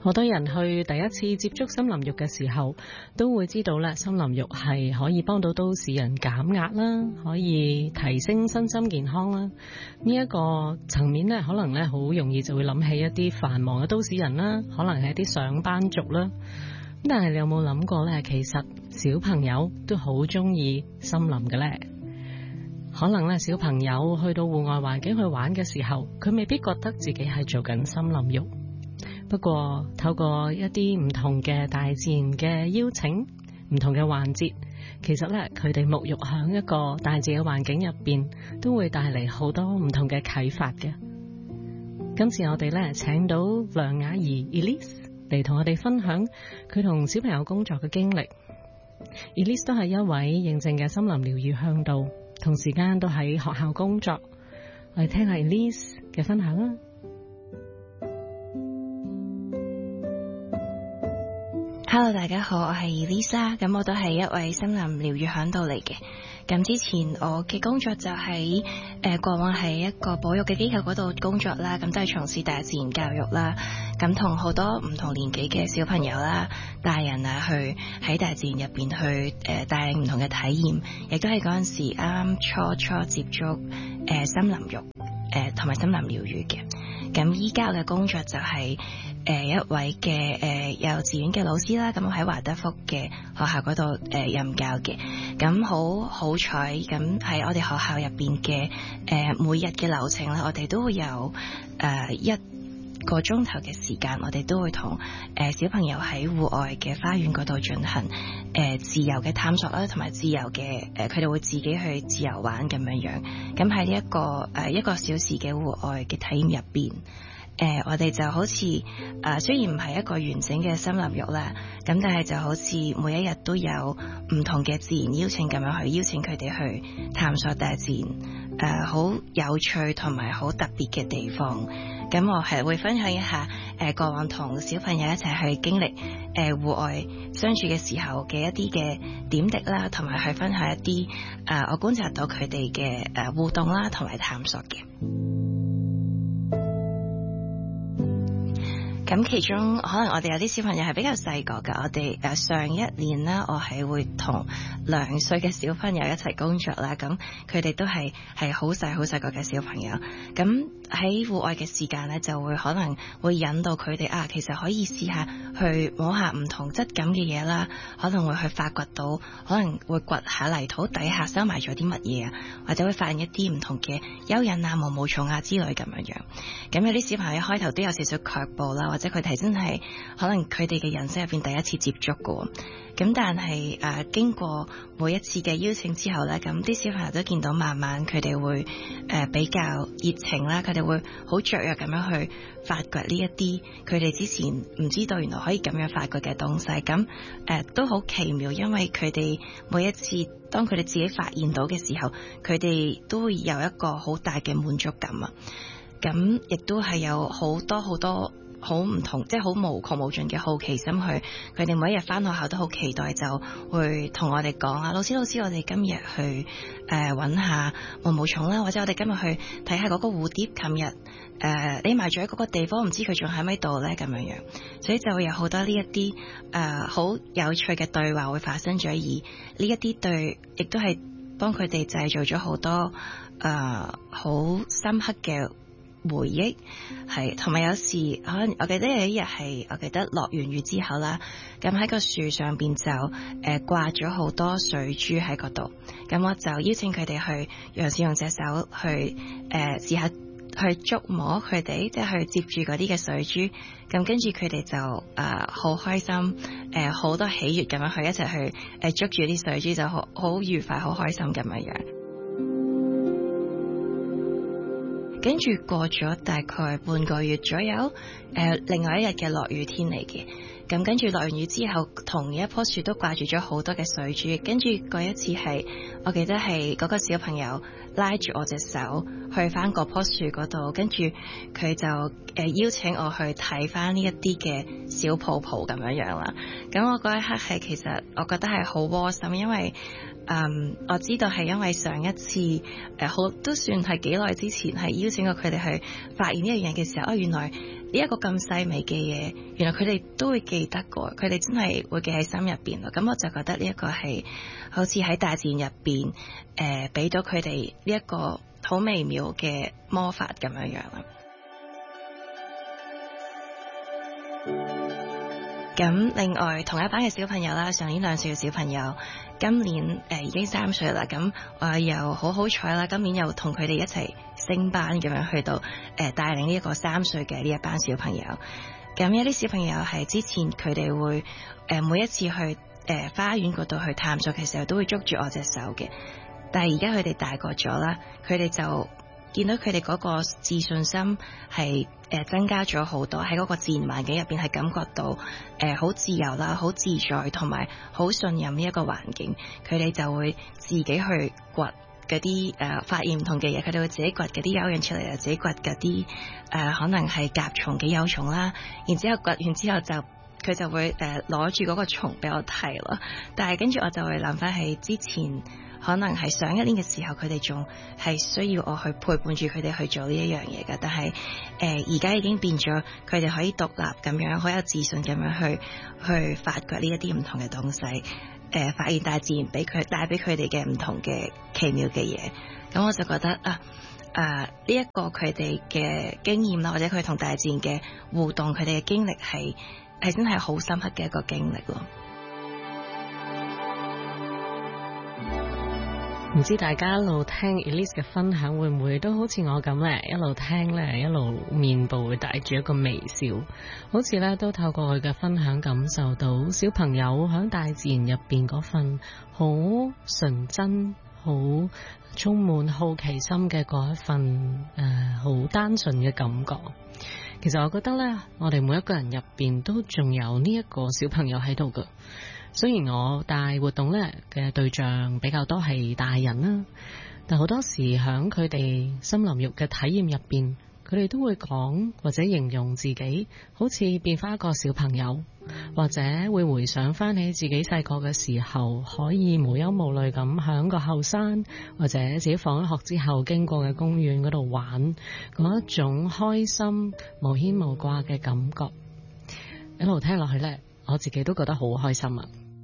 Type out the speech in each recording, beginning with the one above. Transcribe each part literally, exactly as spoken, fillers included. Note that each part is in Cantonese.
好多人去第一次接觸森林浴嘅時候，都會知道咧，森林浴係可以幫到都市人減壓啦，可以提升身心健康啦。呢一個層面咧，可能咧好容易就會諗起一啲繁忙嘅都市人啦，可能係一啲上班族啦。咁但係你有冇諗過咧？其實小朋友都好中意森林嘅咧。可能咧，小朋友去到戶外環境去玩嘅時候，佢未必覺得自己係做緊森林浴。不過透過一啲唔同嘅大自然嘅邀請，唔同嘅環節，其實咧佢哋沐浴響一個大自然嘅環境入邊，都會帶嚟好多唔同嘅啟發嘅。今次我哋咧請到梁雅儀 Elise 嚟同我哋分享佢同小朋友工作嘅經歷。Elise 都係一位認證嘅森林療癒向導，同時間都喺學校工作。我哋聽下 Elise 嘅分享啦。 Hello， 大家好，我係 Lisa， 咁我都係一位森林療癒嚮導嚟嘅。咁之前我嘅工作就喺誒、呃、過往喺一個保育嘅機構嗰度工作啦，咁都係從事大自然教育啦。咁同好多唔同年紀嘅小朋友啦、大人啊，去喺大自然入邊去誒帶領唔同嘅體驗，亦都係嗰陣時啱啱初初接觸誒、呃、森林浴誒同埋森林療癒嘅。咁依家我嘅工作就係、是。誒、呃、一位嘅誒、呃、幼稚園嘅老師啦，咁我喺華德福嘅學校嗰度誒任教嘅，咁好好彩，咁喺我哋學校入邊嘅誒每日嘅流程咧，我哋都會有誒、呃、一個鐘頭嘅時間，我哋都會同誒、呃、小朋友喺戶外嘅花園嗰度進行誒、呃、自由嘅探索啦，同埋自由嘅誒佢哋會自己去自由玩咁樣樣，咁喺呢一個誒、呃、一個小時嘅戶外嘅體驗入邊。誒、呃，我哋就好似誒、呃，雖然唔係一個完整嘅森林浴啦，咁但係就好似每一日都有唔同嘅自然邀請咁樣去邀請佢哋去探索大自然，誒、呃，好有趣同埋好特別嘅地方。咁我係會分享一下誒、呃、過往同小朋友一齊去經歷誒戶外相處嘅時候嘅一啲嘅點滴啦，同埋去分享一啲誒、呃、我觀察到佢哋嘅誒互動啦，同埋探索嘅。咁其中可能我哋有啲小朋友係比較細個㗎，我哋誒上一年啦，我係會同兩歲嘅小朋友一齊工作啦，咁佢哋都係係好細好細個嘅小朋友，咁喺戶外嘅時間咧，就會可能會引導佢哋啊，其實可以試下去摸下唔同質感嘅嘢啦，可能會去發掘到，可能會掘下泥土底下收埋咗啲乜嘢啊，或者會發現一啲唔同嘅蚯蚓啊、毛毛蟲啊之類咁樣樣。咁有啲小朋友一開頭都有少少卻步啦，或者佢哋真係可能佢哋嘅人生入邊第一次接觸嘅，咁但係誒、呃、經過每一次嘅邀請之後咧，咁啲小朋友都見到慢慢佢哋會誒、呃、比較熱情啦，佢哋會好雀躍咁樣去發掘呢一啲佢哋之前唔知道原來可以咁樣發掘嘅東西，咁誒、呃、都好奇妙，因為佢哋每一次當佢哋自己發現到嘅時候，佢哋都會有一個好大嘅滿足感啊！咁亦都係有好多好多好唔同，即係好無窮無盡嘅好奇心去，佢哋每一日返學校都好期待，就會同我哋講啊，老師老師，我哋今日去誒揾下毛毛蟲啦，或者我哋今日去睇下嗰個蝴蝶，琴日誒匿埋咗喺嗰個地方，唔知佢仲喺咪度咧咁樣樣，所以就會有好多呢一啲誒好有趣嘅對話會發生咗，而呢一啲對亦都係幫佢哋製造咗好多誒好深刻嘅回憶，係同埋有時可能我記得有一日係我記得落完雨之後啦，咁喺個樹上邊就誒掛咗好多水珠喺嗰度，咁我就邀請佢哋去嘗試用隻手去誒試下去觸摸佢哋，即係去接住嗰啲嘅水珠，咁跟住佢哋就誒好、呃、開心，誒好多喜悅咁樣去一齊去誒捉住啲水珠，就好好愉快好開心咁樣樣。跟住過咗大概半個月左右，誒、呃，另外一日嘅落雨天嚟嘅，咁跟住落完雨之後，同一棵樹都掛住咗好多嘅水珠，跟住嗰一次係，我記得係嗰個小朋友拉住我隻手去翻嗰棵樹嗰度，跟住佢就誒、呃、邀請我去睇翻呢一啲嘅小泡泡咁樣樣啦，咁我嗰一刻係其實我覺得係好窩心，因為誒、 嗯，我知道係因為上一次誒好、呃、都算係幾耐之前係邀請過佢哋去發現呢一樣嘢嘅時候，哦，原來呢一個咁細微嘅嘢，原來佢哋都會記得過，佢哋真係會記喺心入邊咯。咁我就覺得呢一個係好似喺大自然入邊誒俾到佢哋呢一個好微妙嘅魔法咁樣樣啦。咁另外同一班嘅小朋友啦，上年兩歲嘅小朋友，今年誒、呃、已經三歲啦。咁我又好好彩啦，今年又同佢哋一齊升班咁樣去到誒、呃、帶領呢一個三歲嘅呢一班小朋友。咁有啲小朋友係之前佢哋會誒、呃、每一次去誒、呃、花園嗰度去探索嘅時候，都會捉住我隻手嘅。但係而家佢哋大個咗啦，佢哋就見到佢哋嗰個自信心係誒增加咗好多，喺嗰個自然環境入邊係感覺到誒好自由啦，好自在，同埋好信任呢一個環境。佢哋就會自己去掘嗰啲誒發現唔同嘅嘢，佢哋會自己掘嗰啲蚯蚓出嚟，自己掘嗰啲誒可能係甲蟲嘅幼蟲啦。然之後掘完之後就佢就會誒攞住嗰個蟲俾我睇咯。但係跟住我就會諗翻起之前。可能係上一年嘅時候，佢哋仲係需要我去陪伴住佢哋去做呢一樣嘢嘅。但係誒而家已經變咗，佢哋可以獨立咁樣，好有自信咁樣去去發掘呢一啲唔同嘅東西，誒、呃、發現大自然俾佢帶俾佢哋嘅唔同嘅奇妙嘅嘢。咁我就覺得啊啊呢一個佢哋嘅經驗啦，或者佢同大自然嘅互動，佢哋嘅經歷係係真係好深刻嘅一個經歷咯。 唔知大家一路聽 Elise 嘅分享，會唔會都好似我咁咧？一路聽咧，一路面部會帶住一個微笑，好似咧都透過佢嘅分享感受到小朋友響大自然入邊嗰份好純真、好充滿好奇心嘅嗰一份誒好、呃、單純嘅感覺。其實我覺得咧，我哋每一個人入邊都仲有呢一個小朋友喺度㗎。雖然我帶活動咧嘅對象比較多係大人啦，但好多時響佢哋森林浴嘅體驗入邊，佢哋都會講或者形容自己好似變翻一個小朋友，或者會回想翻起自己細個嘅時候，可以無憂無慮咁響個後山或者自己放咗學之後經過嘅公園嗰度玩，嗰一種開心無牽無掛嘅感覺。一路聽落去咧，我自己都覺得好開心啊！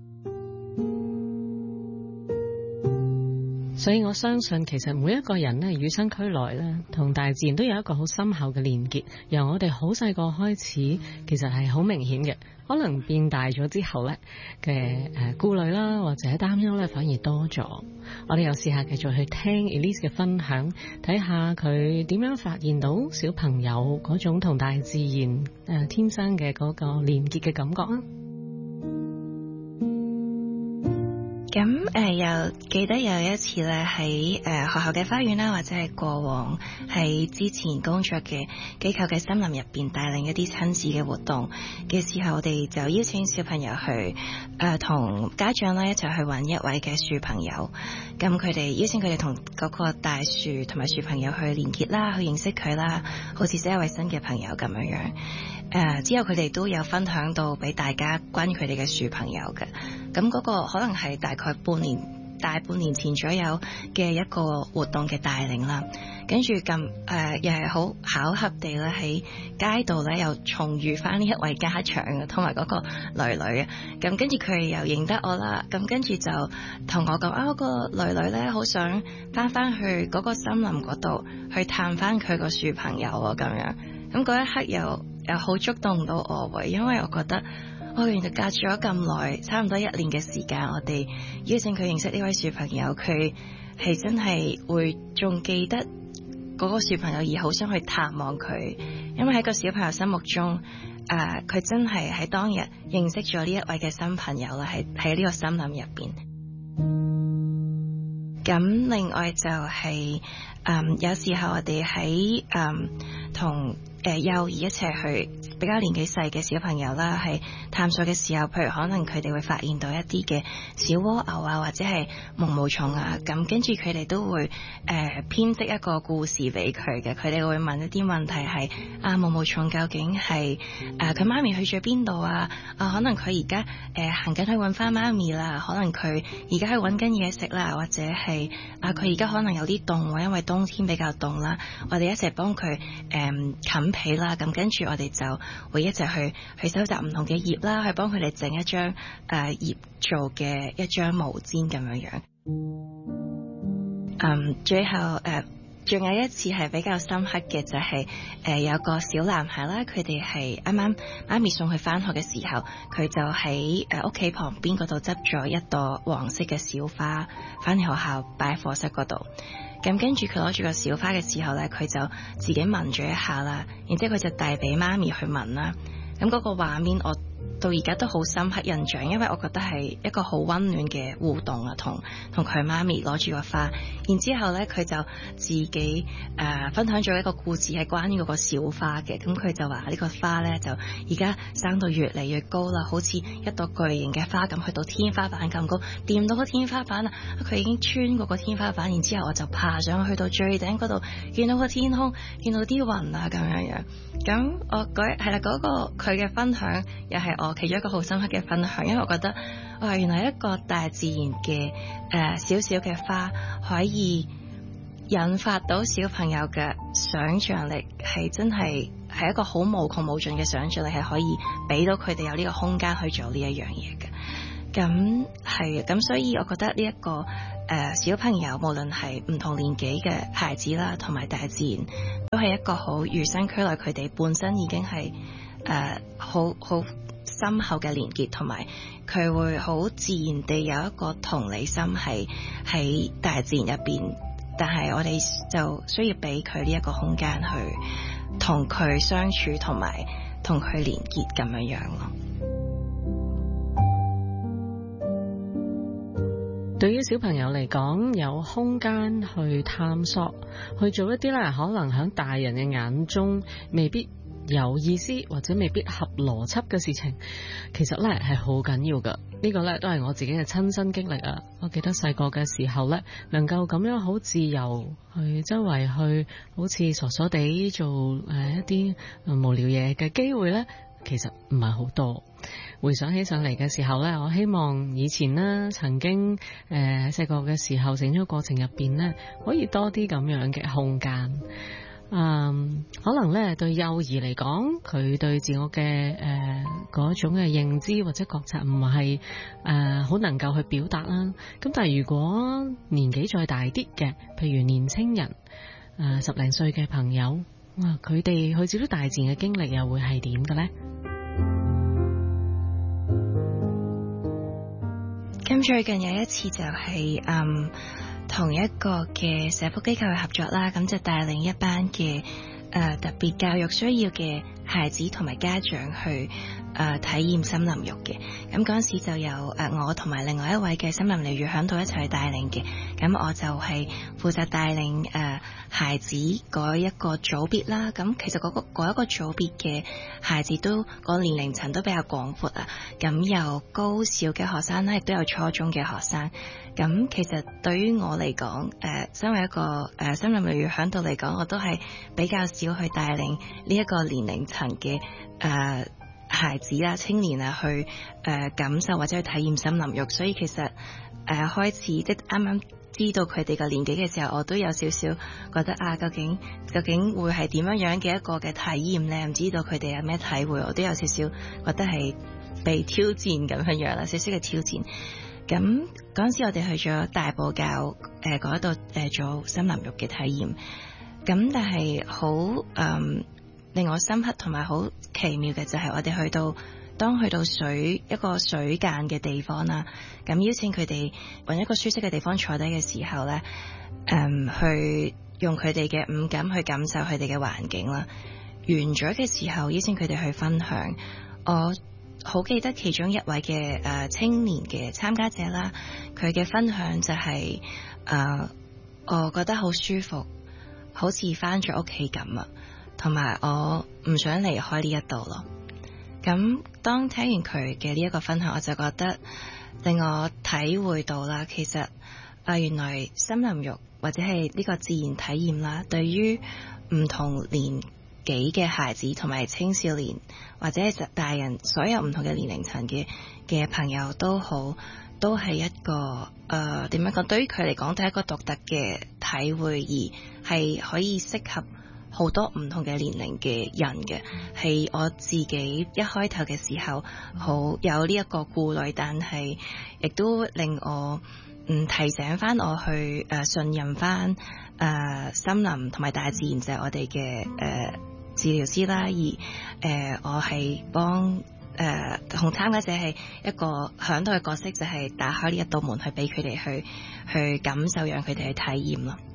所以我相信其實每一個人咧與生俱來咧同大自然都有一個好深厚嘅連結，由我哋好細個開始，其實係好明顯嘅。可能變大咗之後咧嘅誒顧慮啦或者擔憂咧反而多咗。我哋又試下繼續去聽 Elise 嘅分享，睇下佢點樣發現到小朋友嗰種同大自然誒、呃、天生嘅嗰個連結嘅感覺啊！ 咁誒、呃，又記得有一次咧喺誒學校嘅花園啦，或者係過往喺之前工作嘅機構嘅森林入邊帶領一啲親子嘅活動嘅時候，我哋就邀請小朋友去誒同、呃、家長啦一齊去揾一位嘅樹朋友。咁佢哋邀請佢哋同嗰個大樹同埋樹朋友去連結啦，去認識佢啦，好似識一位新嘅朋友咁樣樣。誒、呃、之後佢哋都有分享到俾大家關於佢哋嘅樹朋友嘅。咁嗰個可能係大概半年大半年前左右嘅一個活動嘅帶領啦，跟住咁誒又係好巧合地咧喺街度咧又重遇翻呢一位家長啊，同埋嗰個女女啊，咁跟住佢又認得我啦，咁跟住就同我講啊，嗰個女女咧好想翻翻去嗰個森林嗰度去探翻佢個樹朋友啊，咁樣，咁嗰一刻又又好觸動到我喎，因為我覺得。我原來隔咗咁耐，差唔多一年嘅時間，我哋邀請佢認識呢位樹朋友，佢係真係會仲記得嗰個樹朋友，而好想去探望佢，因為喺個小朋友心目中，誒、呃，佢真係喺當日認識咗呢一位嘅新朋友啦，喺喺呢個森林入邊。咁另外就係、是、誒、呃，有時候我哋喺誒同。 誒幼兒一齊去比較年紀細嘅小朋友啦，係探索嘅時候，譬如可能佢哋會發現到一啲嘅小蝸牛啊，或者係毛毛蟲啊，咁跟住佢哋都會誒、呃、編織一個故事俾佢嘅。佢哋會問一啲問題係啊，毛毛蟲究竟係誒佢媽咪去咗邊度啊？啊，可能佢而家誒行緊去揾翻媽咪啦，可能佢而家去揾緊嘢食啦，或者係啊佢而家可能有啲凍喎，因為冬天比較凍啦，我哋一齊幫佢誒冚被啦，咁跟住我哋就會一齊去去收集唔同嘅葉啦，去幫佢哋整一張誒、呃、葉做嘅一張毛氈咁樣樣。嗯，最後誒仲、呃、有一次係比較深刻嘅，就係、是、誒、呃、有個小男孩啦，佢哋係啱啱媽咪送佢翻學嘅時候，佢就喺誒屋企旁邊嗰度執咗一朵黃色嘅小花翻去學校擺喺課室嗰度。咁跟住佢攞住個小花嘅時候咧，佢就自己聞咗一下啦，然之後佢就遞俾媽咪去聞啦。咁嗰個畫面我到而家都好深刻印象，因為我覺得係一個好溫暖嘅互動啊，同同佢媽咪攞住個花，然之後咧佢就自己誒、呃、分享咗一個故事係關於嗰個小花嘅。咁佢就話呢個花咧就而家生到越嚟越高啦，好似一朵巨型嘅花咁，去到天花板咁高，掂到個天花板啦，佢已經穿過個天花板，然之後我就爬上去，去到最頂嗰度，見到個天空，見到啲雲啊咁樣樣。咁我嗰係啦，嗰、嗰個佢嘅分享又係我其中一個好深刻嘅分享，因為我覺得哇，原來一個大自然嘅誒小小嘅花可以引發到小朋友嘅想像力，係真係係一個好無窮無盡嘅想像力，係可以俾到佢哋有呢個空間去做呢一樣嘢嘅。咁係咁，所以我覺得呢、這、一個誒、呃、小朋友，無論係唔同年紀嘅孩子啦，同埋大自然，都係一個好與生俱來，佢哋本身已經係誒好好深厚嘅連結，同埋佢會好自然地有一個同理心係喺大自然入邊，但係我哋就需要俾佢呢一個空間去同佢相處，同埋同佢連結咁樣樣咯。 對於小朋友嚟講，有空間去探索，去做一啲咧可能喺大人嘅眼中未必有意思或者未必合邏輯嘅事情，其實咧係好緊要噶。呢個咧都係我自己嘅親身經歷啊！我記得細個嘅時候咧，能夠咁樣好自由去周圍去，好似傻傻地做誒一啲無聊嘢嘅機會咧，其實唔係好多。回想起上嚟嘅時候咧，我希望以前呢曾經誒細個嘅時候成長過程入邊咧，可以多啲咁樣嘅空間。嗯，可能咧對幼兒嚟講，佢對自我嘅誒嗰種嘅認知或者覺察唔係誒好能夠去表達啦。咁但係如果年紀再大啲嘅，譬如年青人誒、呃、十零歲嘅朋友，哇，佢哋去接觸大自然嘅經歷又會係點嘅咧？ 咁最近有一次就係、是、嗯同一個嘅社福機構去合作啦，咁就帶領一班嘅誒、呃、特別教育需要嘅孩子同埋家長去誒、呃、體驗森林浴嘅。咁嗰陣時就有誒、呃、我同埋另外一位嘅森林療癒響度一齊去帶領嘅。咁我就係負責帶領誒、呃、孩子嗰一個組別啦。咁其實嗰、那個嗰一個組別嘅孩子都、那個年齡層都比較廣闊啊。咁有高小嘅學生咧，亦都有初中嘅學生。咁其實對於我嚟講，誒、呃，身為一個誒森林療癒響度嚟講，我都係比較少去帶領呢一個年齡層嘅誒孩子啦、青年啊，去誒、呃、感受或者去體驗森林浴。所以其實誒、呃、開始即係啱啱知道佢哋嘅年紀嘅時候，我都有少少覺得啊，究竟究竟會係點樣樣嘅一個嘅體驗咧？唔知道佢哋有咩體會，我都有少少覺得係被挑戰咁樣樣啦，少少嘅挑戰。咁嗰陣時我哋去咗大埔滘誒嗰度誒做森林浴嘅體驗，咁但係好誒令我深刻同埋好奇妙嘅就係我哋去到當去到水一個水間嘅地方啦，咁邀請佢哋揾一個舒適嘅地方坐低嘅時候咧，誒、嗯、去用佢哋嘅五感去感受佢哋嘅環境啦。完咗嘅時候邀請佢哋去分享，我好記得其中一位嘅誒、呃、青年嘅參加者啦，佢嘅分享就係、是、誒、呃，我覺得好舒服，好似返咗屋企咁啊， 同埋我唔想離開呢一度咯。咁當聽完佢嘅呢一個分享，我就覺得令我體會到啦，其實啊，原來森林浴或者係呢個自然體驗啦，對於唔同年紀嘅孩子同埋青少年或者係大人，所有唔同嘅年齡層嘅嘅朋友都好，都係一個誒點樣講？對於佢嚟講，都係一個獨特嘅體會，而係可以適合好多唔同嘅年齡嘅人嘅。係我自己一開頭嘅時候，好有呢一個顧慮，但係亦都令我嗯提醒翻我去誒、呃、信任翻誒、呃、森林同埋大自然就係我哋嘅誒治療師啦。而誒、呃、我係幫誒同參加者係一個響度嘅角色，就係打開呢一道門去俾佢哋去去感受，讓佢哋去體驗咯。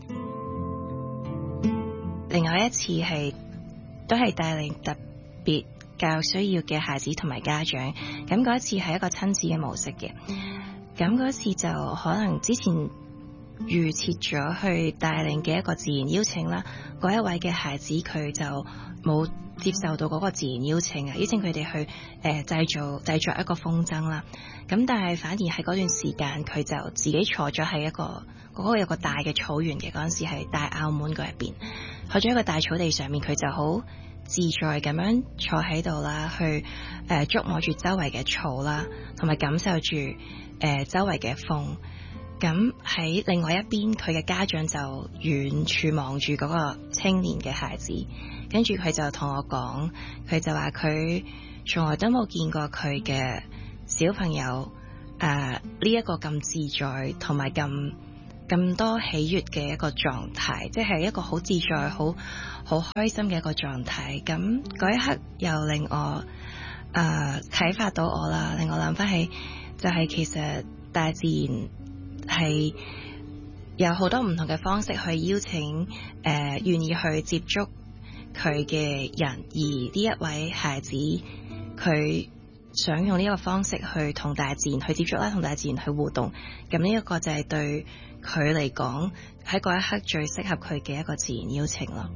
另外一次係都係帶領特別教育需要嘅孩子同埋家長，咁嗰一次係一個親子嘅模式嘅。咁嗰次就可能之前預設咗去帶領嘅一個自然邀請啦，嗰一位嘅孩子佢就冇接受到嗰個自然邀請啊，邀請佢哋去誒製造製作一個風箏啦。咁但係反而喺嗰段時間，佢就自己坐咗喺一個嗰、嗰個有個大嘅草原嘅，嗰陣時係大澳門嗰入邊，坐咗一個大草地上面，佢就好自在咁樣坐喺度啦，去誒觸摸住周圍嘅草啦，同埋感受住誒、呃、周圍嘅風。咁喺另外一邊，佢嘅家長就遠處望住嗰個青年嘅孩子，跟住佢就同我講，佢就話佢從來都冇見過佢嘅小朋友誒呢一個咁自在同埋咁咁多喜悅嘅一個狀態，即係一個好自在、好好開心嘅一個狀態。咁嗰一刻又令我誒啟發到我啦，令我諗翻起就係其實大自然係有好多唔同嘅方式去邀請誒、呃、願意去接觸佢嘅人，而呢一位孩子佢想用呢個方式去同大自然去接觸啦，同大自然去互動。咁呢一個就係對佢嚟講喺嗰一刻最適合佢嘅一個自然邀請咯。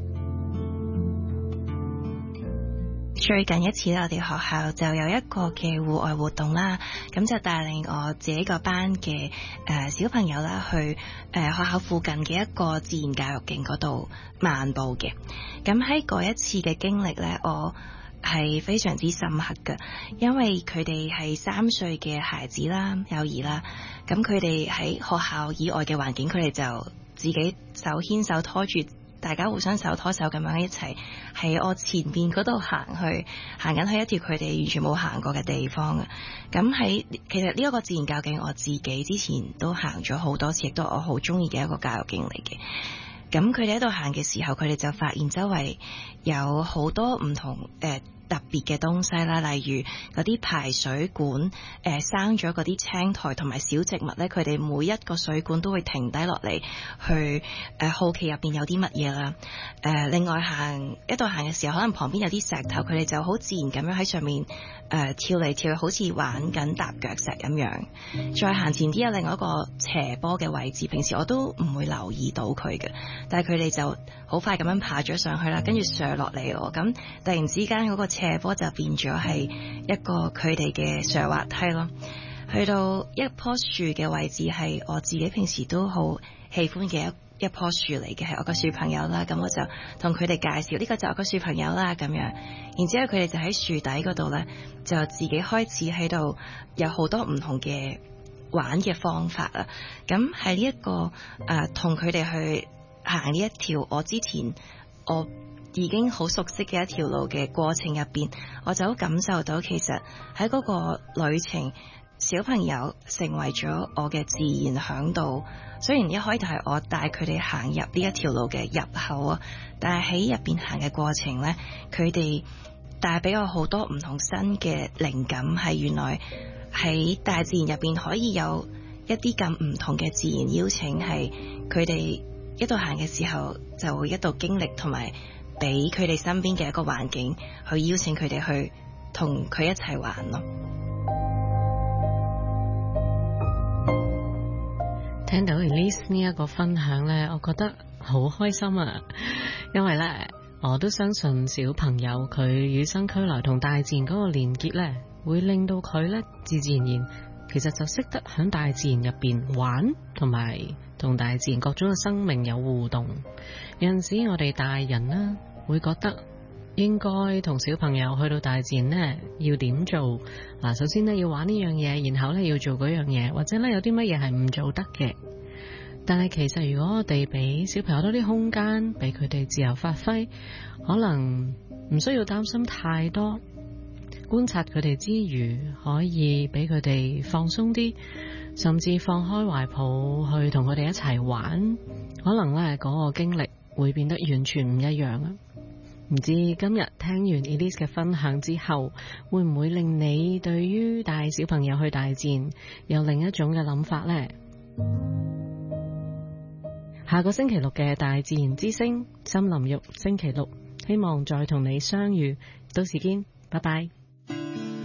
最近一次咧，我哋學校就有一個嘅戶外活動啦，咁就帶領我自己個班嘅誒、呃、小朋友啦，去誒、呃、學校附近嘅一個自然教育徑嗰度漫步嘅。咁喺嗰一次嘅經歷咧，我係非常之深刻㗎，因為佢哋係三歲嘅孩子啦、幼兒啦，咁佢哋喺學校以外嘅環境，佢哋就自己手牽手拖住。大家互相手拖手咁樣一齊喺我前邊嗰度行去，行緊去一條佢哋完全冇行過嘅地方啊！咁喺其實呢一個自然教徑，我自己之前都行咗好多次，亦都我好中意嘅一個教育徑嚟嘅。咁佢哋喺度行嘅時候，佢哋就發現周圍有好多唔同誒、呃特別嘅東西啦，例如嗰啲排水管，誒、呃、生咗嗰啲青苔同埋小植物咧，佢哋每一個水管都會停低落嚟，去誒、呃、好奇入邊有啲乜嘢啦。誒、呃，另外行一度行嘅時候，可能旁邊有啲石頭，佢哋就好自然咁樣喺上面誒、呃、跳嚟跳去，好似玩緊踏腳石咁樣。再行前啲有另外一個斜坡嘅位置，平時我都唔會留意到佢嘅，但係佢哋就好快咁樣爬咗上去啦，跟住上落嚟喎。咁突然之間嗰個斜坡就變咗係一個佢哋嘅上滑梯咯。去到一棵樹嘅位置，係我自己平時都好喜歡嘅一一棵樹嚟嘅，係我個樹朋友啦。咁我就同佢哋介紹呢個就我個樹朋友啦，咁樣。然之後佢哋就喺樹底嗰度呢，就自己開始喺度有好多唔同嘅玩嘅方法啦。咁喺呢一個誒同佢哋去行呢一條我之前我已經好熟悉嘅一條路嘅過程入邊，我就好感受到其實喺嗰個旅程，小朋友成為咗我嘅自然響度。雖然一開頭係我帶佢哋行入呢一條路嘅入口啊，但係喺入邊行嘅過程呢，佢哋帶俾我好多唔同新嘅靈感，係原來喺大自然入邊可以有一啲咁唔同嘅自然邀請，係佢哋一度行嘅時候就會一度經歷，同埋俾佢哋身邊嘅一個環境去邀請佢哋去同佢一齊玩咯。 聽到 Elise 呢一個分享呢，我覺得好開心啊！因為呢， 我都相信小朋友佢與生俱來同大自然嗰個連結呢，會令到佢呢自自然然其實就識得喺大自然入邊玩，同埋同大自然各種嘅生命有互動。有陣時我哋大人呢會覺得應該同小朋友去到大自然呢要點做？嗱，首先呢要玩呢樣嘢，然後呢要做嗰樣嘢，或者呢有啲乜嘢係唔做得嘅。但係其實如果我哋俾小朋友多啲空間，俾佢哋自由發揮，可能唔需要擔心太多，觀察佢哋之餘，可以俾佢哋放鬆啲，甚至放開懷抱去同佢哋一齊玩，可能呢嗰個經歷會變得完全唔一樣啊！唔知今日聽完 Elise 嘅分享之後，會唔會令你對於帶小朋友去大自然有另一種嘅諗法呢？下個星期六嘅大自然之聲森林浴星期六，希望再同你相遇，到時見，拜拜。